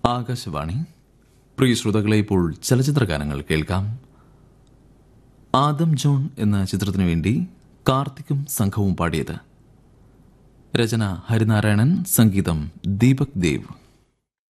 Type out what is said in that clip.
ആകാശവാണി. പ്രിയ ശ്രോതാക്കളെ, ഇപ്പോൾ ചലച്ചിത്രഗാനങ്ങൾ കേൾക്കാം. ആദം ജോൺ എന്ന ചിത്രത്തിനു വേണ്ടി കാർത്തിക്കും സംഘവും പാടിയത്. രചന ഹരിനാരായണൻ, സംഗീതം ദീപക് ദേവ്.